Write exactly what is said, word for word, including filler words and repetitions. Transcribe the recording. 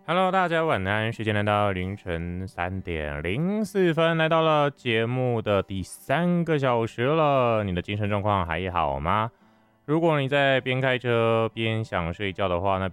Hello，大家晚安，时间来到凌晨三点零四分，来到了节目的第三个小时了。你的精神状况还好吗？如果你在边开车边想睡觉的话，那